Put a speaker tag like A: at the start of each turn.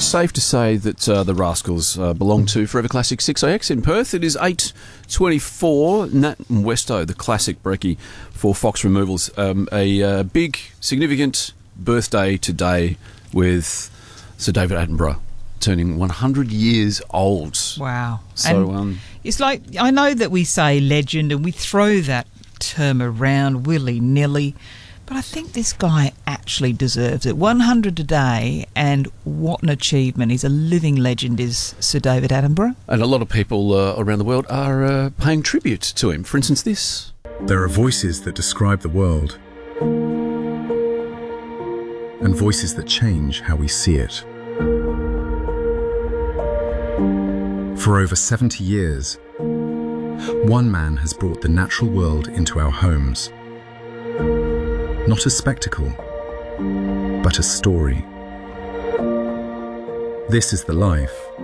A: safe to say that the Rascals belong to Forever Classic 6AX in Perth. It is 8:24. Nat and Westo, the classic brekkie for Fox Removals. A big, significant birthday today with Sir David Attenborough turning 100 years old.
B: Wow.
A: So
B: and it's like, I know that we say legend and we throw that term around willy-nilly, but I think this guy actually deserves it. 100 today, and what an achievement. He's a living legend, is Sir David Attenborough.
A: And a lot of people around the world are paying tribute to him. For instance, this.
C: There are voices that describe the world, and voices that change how we see it. For over 70 years, one man has brought the natural world into our homes. Not a spectacle, but a story. This is the life